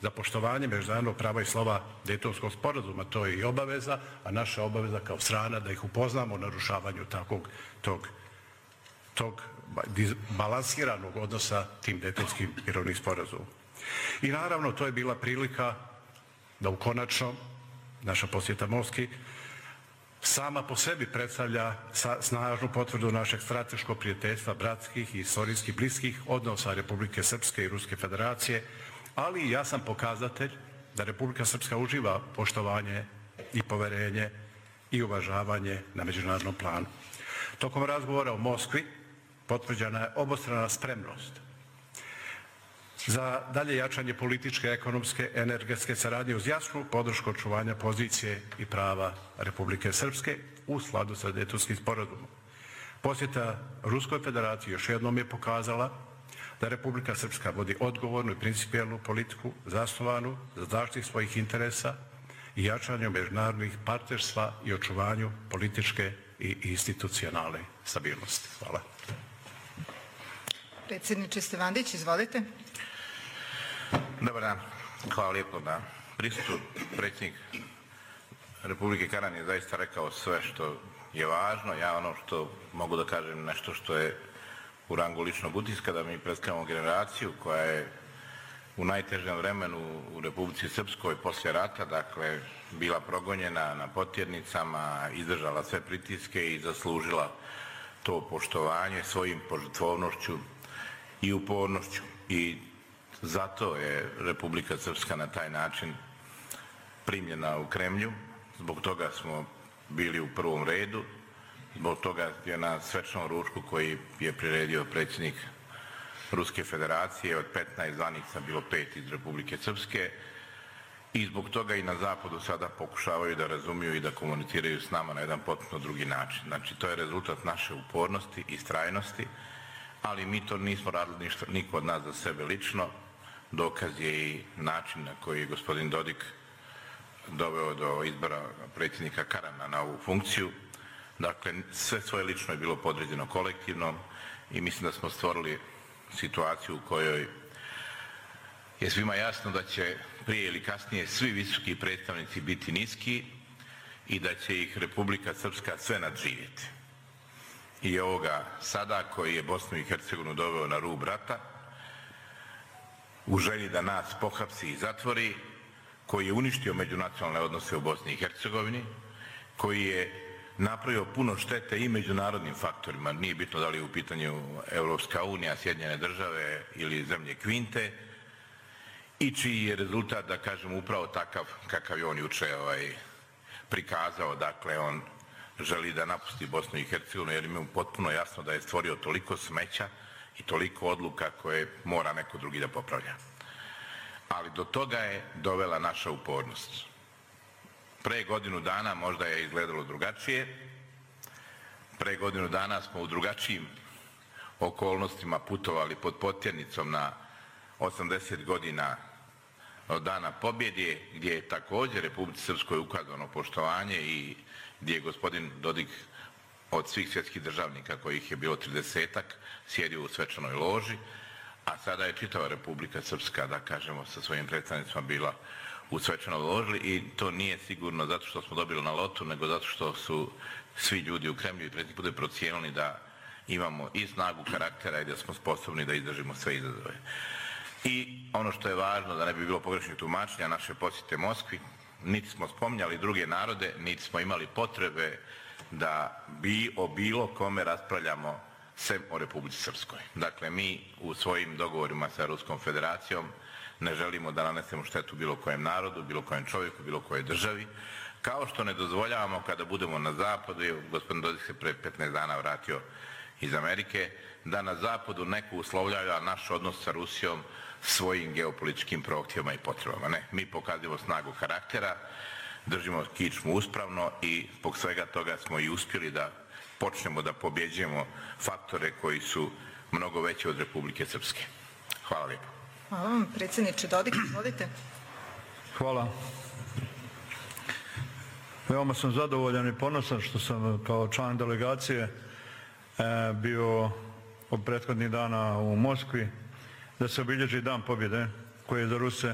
za poštovanje međunarodnog prava i slova Dejtonskog sporazuma. To je i obaveza, a naša obaveza kao strana da ih upoznamo o narušavanju tog balansiranog odnosa tim Dejtonskim mirovnim sporazumom. I naravno, to je bila prilika da konačno naša posjeta Moskvi sama po sebi predstavlja snažnu potvrdu našeg strateškog prijateljstva, bratskih i istorijski bliskih odnosa Republike Srpske i Ruske federacije, ali i jasan pokazatelj da Republika Srpska uživa poštovanje i poverenje i uvažavanje na međunarodnom planu. Tokom razgovora u Moskvi potvrđena je obostrana spremnost za dalje jačanje političke, ekonomske, energetske saradnje uz jasnu podršku očuvanja pozicije i prava Republike Srpske u skladu sa Dejtonskim sporazumom. Posjeta Ruskoj federaciji još jednom je pokazala da Republika Srpska vodi odgovornu i principijelnu politiku zasnovanu za zaštitu svojih interesa i jačanju međunarodnih partnerstva i očuvanju političke i institucionalne stabilnosti. Hvala. Predsjedniče Stevandić, izvolite. Dobar dan. Hvala lijepo na prisustvu. Predsjednik Republike Karan je zaista rekao sve što je važno. Ja ono što mogu da kažem nešto što je u rangu ličnog utiska, da mi predstavljamo generaciju koja je u najtežem vremenu u Republici Srpskoj poslije rata, dakle, bila progonjena na potjernicama, izdržala sve pritiske i zaslužila to poštovanje svojim požrtvovnošću i upornošću. I zato je Republika Srpska na taj način primljena u Kremlju. Zbog toga smo bili u prvom redu. Zbog toga je na svečanom ručku koji je priredio predsjednik Ruske federacije od 15 zvanica bilo 5 iz Republike Srpske. I zbog toga i na zapadu sada pokušavaju da razumiju i da komuniciraju s nama na jedan potpuno drugi način. Znači, to je rezultat naše upornosti i strajnosti, ali mi to nismo radili ništa, niko od nas za sebe lično. Dokaz je i način na koji je gospodin Dodik doveo do izbora predsjednika Karana na ovu funkciju. Dakle, sve svoje lično je bilo podređeno kolektivno i mislim da smo stvorili situaciju u kojoj je svima jasno da će prije ili kasnije svi visoki predstavnici biti niski i da će ih Republika Srpska sve nadživjeti. I ovoga sada koji je Bosnu i Hercegovinu doveo na rub rata, u želji da nas pohapsi i zatvori, koji je uništio međunacionalne odnose u Bosni i Hercegovini, koji je napravio puno štete i međunarodnim faktorima, nije bitno da li je u pitanju Europska unija, Sjedinjene države ili zemlje Kvinte, i čiji je rezultat, da kažem, upravo takav kakav je on juče prikazao. Dakle, on želi da napusti Bosnu i Hercegovinu jer im je potpuno jasno da je stvorio toliko smeća i toliko odluka koje mora neko drugi da popravlja. Ali do toga je dovela naša upornost. Pre godinu dana možda je izgledalo drugačije. Pre godinu dana smo u drugačijim okolnostima putovali pod potjernicom na 80 godina od dana pobjede, gdje je također Republici Srpskoj ukazano poštovanje i gdje je gospodin Dodik od svih svjetskih državnika, kojih je bilo 30-ak, sjedio u svečanoj loži, a sada je čitava Republika Srpska, da kažemo, sa svojim predstavnicima bila u svečanoj loži, i to nije sigurno zato što smo dobili na lotu, nego zato što su svi ljudi u Kremlju i predsjednik bude procijenili da imamo i snagu karaktera i da smo sposobni da izdržimo sve izazove. I ono što je važno, da ne bi bilo pogrešnih tumačenja naše posjete Moskvi, niti smo spominjali druge narode, niti smo imali potrebe da o bilo kome raspravljamo sem o Republici Srpskoj. Dakle, mi u svojim dogovorima sa Ruskom federacijom ne želimo da nanesemo štetu bilo kojem narodu, bilo kojem čovjeku, bilo kojoj državi, kao što ne dozvoljavamo kada budemo na zapadu, gospodin Dodik se pre 15 dana vratio iz Amerike, da na zapadu neko uslovljava naš odnos sa Rusijom svojim geopolitičkim prohtjevima i potrebama. Ne, mi pokazujemo snagu karaktera, držimo kičmu uspravno i zbog svega toga smo i uspjeli da počnemo da pobjeđujemo faktore koji su mnogo veći od Republike Srpske. Hvala lijepo. Hvala vam, predsjedniče Dodik, izvolite. Hvala. Veoma sam zadovoljan i ponosan što sam kao član delegacije bio od prethodnih dana u Moskvi da se obilježi Dan pobjede koji je za Ruse